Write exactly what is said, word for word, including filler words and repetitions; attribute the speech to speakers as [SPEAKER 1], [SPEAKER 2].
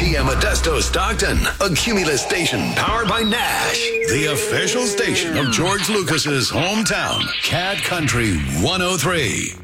[SPEAKER 1] T M Modesto Stockton, a Cumulus station powered by Nash, the official station of George Lucas's hometown, Cat Country one oh three.